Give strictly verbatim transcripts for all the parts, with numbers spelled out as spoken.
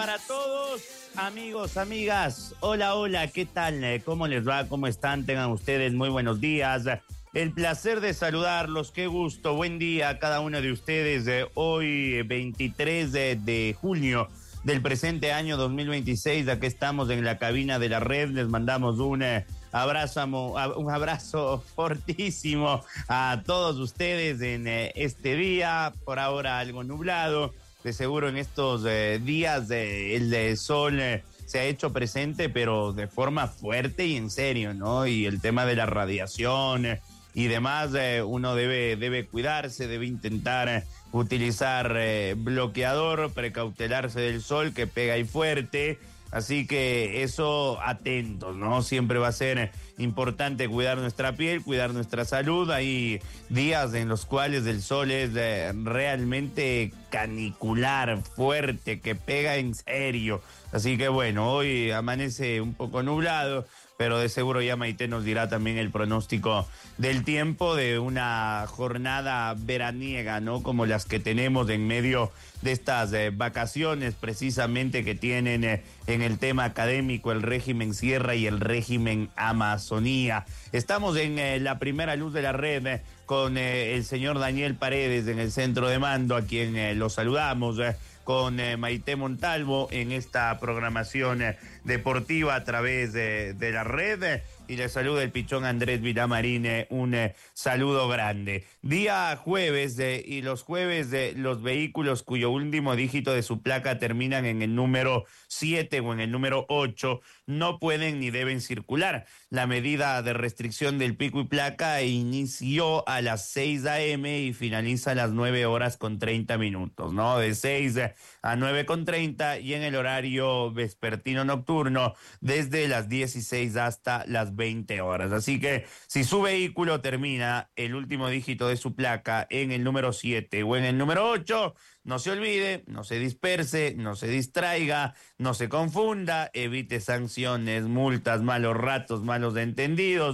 para todos, amigos, amigas. Hola, hola, ¿qué tal? ¿Cómo les va? ¿Cómo están? Tengan ustedes muy buenos días. El placer de saludarlos, qué gusto. Buen día a cada uno de ustedes. Eh, hoy, veintitrés de, de junio del presente año dos mil veintiséis. Aquí estamos en la cabina de la red. Les mandamos un eh, abrazo, un abrazo fortísimo a todos ustedes en eh, este día. Por ahora algo nublado. De seguro en estos eh, días eh, el eh, sol eh, se ha hecho presente, pero de forma fuerte y en serio, ¿no? Y el tema de la radiación eh, y demás, eh, uno debe, debe cuidarse, debe intentar eh, utilizar eh, bloqueador, precautelarse del sol que pega y fuerte. Así que eso, atentos, ¿no? Siempre va a ser importante cuidar nuestra piel, cuidar nuestra salud. Hay días en los cuales el sol es eh, realmente canicular, fuerte, que pega en serio. Así que bueno, hoy amanece un poco nublado, pero de seguro ya Maite nos dirá también el pronóstico del tiempo de una jornada veraniega, ¿no? Como las que tenemos en medio de estas eh, vacaciones precisamente que tienen eh, en el tema académico el régimen Sierra y el régimen Amazonía. Estamos en eh, la primera luz de la red eh, con eh, el señor Daniel Paredes en el centro de mando, a quien eh, lo saludamos. Eh, con eh, Maite Montalvo en esta programación eh, deportiva a través de, de la red. Eh, y le saluda el pichón Andrés Villamarín, eh, un eh, saludo grande. Día jueves, eh, y los jueves de eh, los vehículos cuyo último dígito de su placa terminan en el número siete o en el número ocho no pueden ni deben circular. La medida de restricción del pico y placa inició a las seis a eme y finaliza a las nueve horas con treinta minutos, ¿no? De seis a nueve con treinta y en el horario vespertino nocturno desde las dieciséis hasta las veinte horas. Así que si su vehículo termina el último dígito de su placa en el número siete o en el número ocho, no se olvide, no se disperse, no se distraiga, no se confunda, evite sanciones, multas, malos ratos, malos entendidos,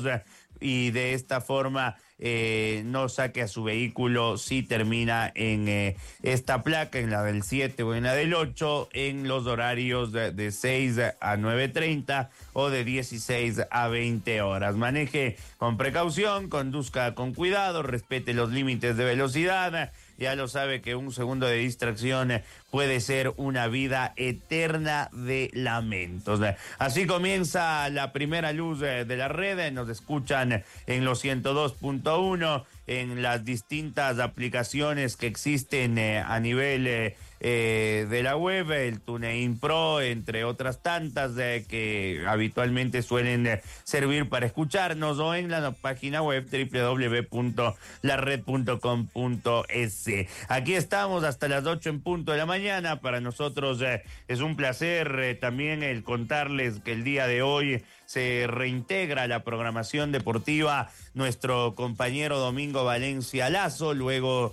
y de esta forma eh, no saque a su vehículo si termina en eh, esta placa, en la del siete o en la del ocho, en los horarios de, de seis a nueve treinta o de dieciséis a veinte horas. Maneje con precaución, conduzca con cuidado, respete los límites de velocidad. Ya lo sabe que un segundo de distracción puede ser una vida eterna de lamentos. Así comienza la primera luz de la red. Nos escuchan en los ciento dos punto uno, en las distintas aplicaciones que existen eh, a nivel eh, eh, de la web, el TuneIn Pro, entre otras tantas eh, que habitualmente suelen eh, servir para escucharnos, o en la página web doble u doble u doble u punto la red punto com punto es. Aquí estamos hasta las ocho en punto de la mañana. Para nosotros eh, es un placer eh, también el contarles que el día de hoy se reintegra la programación deportiva nuestro compañero Domingo Valencia Lazo, luego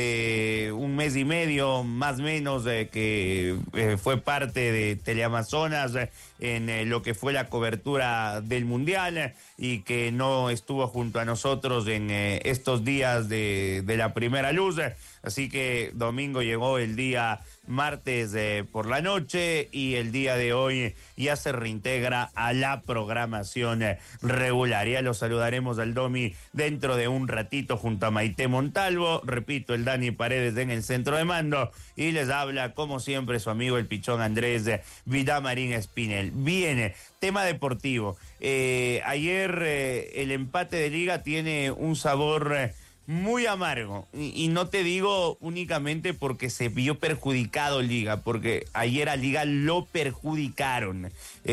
de un mes y medio más o menos eh, que eh, fue parte de Teleamazonas eh, en eh, lo que fue la cobertura del Mundial, eh, y que no estuvo junto a nosotros en eh, estos días de, de la primera luz. Así que Domingo llegó el día martes eh, por la noche y el día de hoy ya se reintegra a la programación eh, regular. Ya lo saludaremos al Domi dentro de un ratito junto a Maite Montalvo. Repito, el Dani Paredes en el centro de mando, y les habla como siempre su amigo el pichón Andrés eh, Villamarín Espinel. Viene tema deportivo. Eh, ayer eh, el empate de liga tiene un sabor eh, muy amargo, y, y no te digo únicamente porque se vio perjudicado Liga, porque ayer a Liga lo perjudicaron,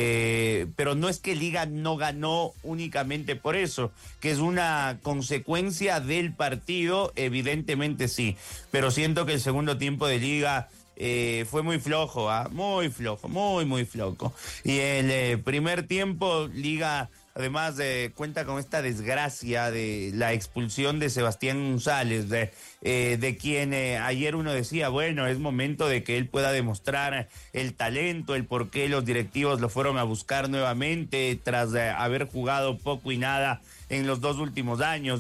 eh, pero no es que Liga no ganó únicamente por eso, que es una consecuencia del partido, evidentemente sí, pero siento que el segundo tiempo de Liga Eh, fue muy flojo, ¿ah? muy flojo, muy, muy flojo. Y el eh, primer tiempo, Liga, además, eh, cuenta con esta desgracia de la expulsión de Sebastián González, de, eh, de quien eh, ayer uno decía, bueno, es momento de que él pueda demostrar el talento, el por qué los directivos lo fueron a buscar nuevamente tras eh, haber jugado poco y nada en los dos últimos años. Eh,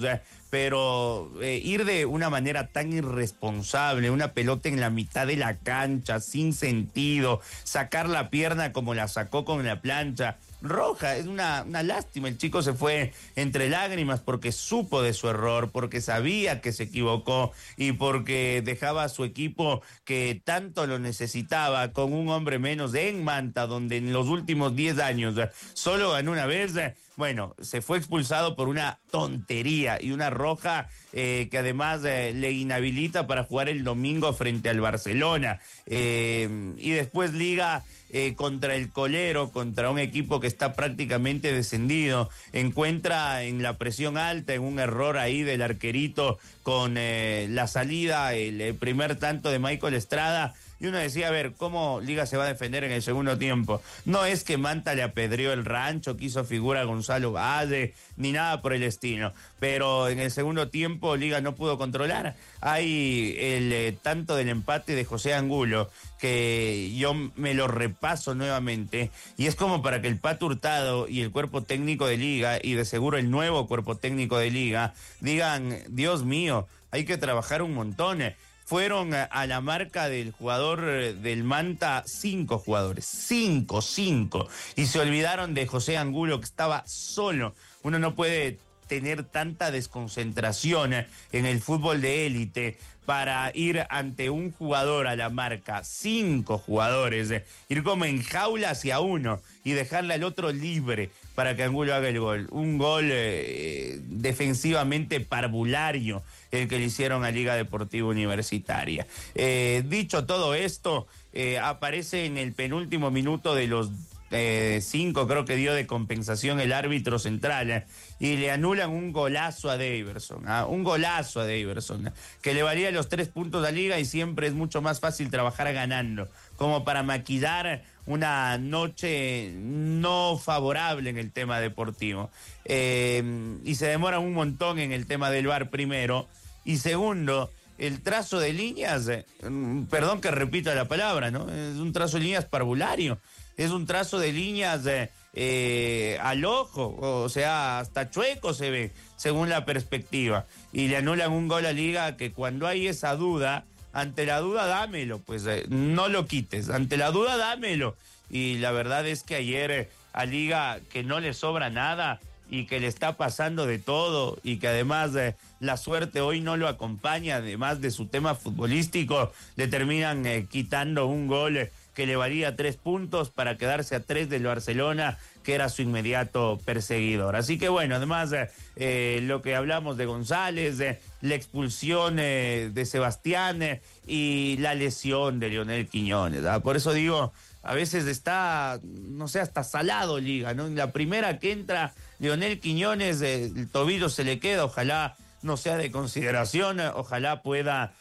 pero eh, ir de una manera tan irresponsable, una pelota en la mitad de la cancha, sin sentido, sacar la pierna como la sacó con la plancha, roja, es una, una lástima. El chico se fue entre lágrimas porque supo de su error, porque sabía que se equivocó y porque dejaba a su equipo que tanto lo necesitaba con un hombre menos en Manta, donde en los últimos diez años solo ganó una vez. Bueno, se fue expulsado por una tontería y una roja eh, que además eh, le inhabilita para jugar el domingo frente al Barcelona. Eh, y después Liga eh, contra el Colero, contra un equipo que está prácticamente descendido, encuentra en la presión alta, en un error ahí del arquerito con eh, la salida, el, el primer tanto de Michael Estrada. Y uno decía, a ver, ¿cómo Liga se va a defender en el segundo tiempo? No es que Manta le apedreó el rancho, que hizo figura a Gonzalo Valle, ni nada por el estilo. Pero en el segundo tiempo Liga no pudo controlar. Hay el eh, tanto del empate de José Angulo, que yo me lo repaso nuevamente, y es como para que el Pato Hurtado y el cuerpo técnico de Liga, y de seguro el nuevo cuerpo técnico de Liga, digan, Dios mío, hay que trabajar un montón. Fueron a la marca del jugador del Manta cinco jugadores, cinco, cinco, y se olvidaron de José Angulo, que estaba solo. Uno no puede tener tanta desconcentración en el fútbol de élite para ir ante un jugador a la marca, cinco jugadores, ir como en jaula hacia uno y dejarle al otro libre para que Angulo haga el gol. Un gol eh, defensivamente parvulario, el que le hicieron a Liga Deportiva Universitaria. Eh, dicho todo esto, eh, aparece en el penúltimo minuto de los eh, cinco, creo que dio de compensación el árbitro central, eh, y le anulan un golazo a Daverson, ¿ah? un golazo a Daverson, que le valía los tres puntos a Liga, y siempre es mucho más fácil trabajar ganando, como para maquillar una noche no favorable en el tema deportivo. Eh, y se demora un montón en el tema del V A R primero, y segundo, el trazo de líneas, eh, perdón que repita la palabra, ¿no? Es un trazo de líneas parvulario, es un trazo de líneas eh, eh, al ojo, o sea, hasta chueco se ve, según la perspectiva, y le anulan un gol a Liga, que cuando hay esa duda, ante la duda dámelo, pues eh, no lo quites, ante la duda dámelo. Y la verdad es que ayer eh, a Liga, que no le sobra nada y que le está pasando de todo, y que además eh, la suerte hoy no lo acompaña, además de su tema futbolístico, le terminan eh, quitando un gol eh, que le valía tres puntos para quedarse a tres del Barcelona, que era su inmediato perseguidor. Así que bueno, además eh, eh, lo que hablamos de González, eh, la expulsión eh, de Sebastián eh, y la lesión de Leonel Quiñones, ¿ah? Por eso digo, a veces está, no sé, hasta salado Liga, ¿no? En la primera que entra Leonel Quiñones, eh, el tobillo se le queda, ojalá no sea de consideración, ojalá pueda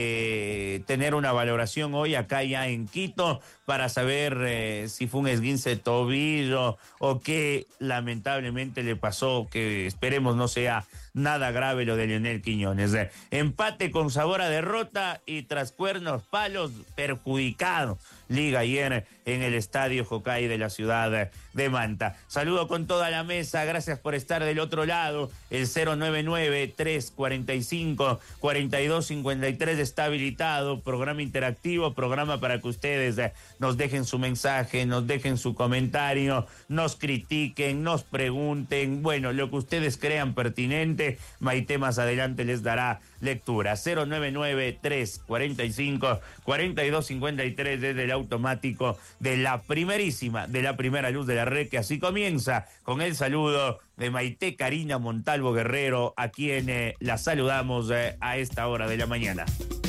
eh, tener una valoración hoy acá ya en Quito para saber eh, si fue un esguince de tobillo o qué lamentablemente le pasó, que esperemos no sea nada grave lo de Leonel Quiñones. Eh, empate con sabor a derrota y tras cuernos palos, perjudicado Liga ayer en el Estadio Jocay de la ciudad de Manta. Saludo con toda la mesa, gracias por estar del otro lado. El cero nueve nueve, tres cuatro cinco, cuatro dos cinco tres está habilitado, programa interactivo, programa para que ustedes eh, nos dejen su mensaje, nos dejen su comentario, nos critiquen, nos pregunten, bueno, lo que ustedes crean pertinente, Maite más adelante les dará lectura. Cero nueve nueve, tres cuatro cinco, cuatro dos cinco tres desde el automático de la primerísima, de la primera luz de la red, que así comienza con el saludo de Maite Karina Montalvo Guerrero, a quien eh, la saludamos eh, a esta hora de la mañana.